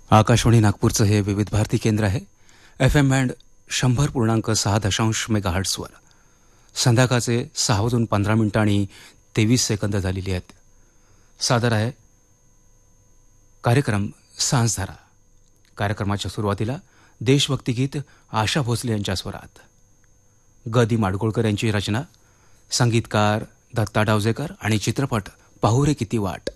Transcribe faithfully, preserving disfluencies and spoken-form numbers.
आकाशवाणी नागपूरचं हे विविध भारती केंद्र आहे. एफ एम बँड शंभर पूर्णांक सहा दशांश मेगाहर्ट्सवर संध्याकाळचे सहा वाजून पंधरा मिनिटं आणि तेवीस सेकंद झालेली आहेत. सादर आहे कार्यक्रम सांजधारा. कार्यक्रमाच्या सुरुवातीला देशभक्तिगीत आशा भोसले यांच्या स्वरात. ग दी माडगुळकर यांची रचना, संगीतकार दत्ता डावजेकर आणि चित्रपट पाहू रे किती वाट.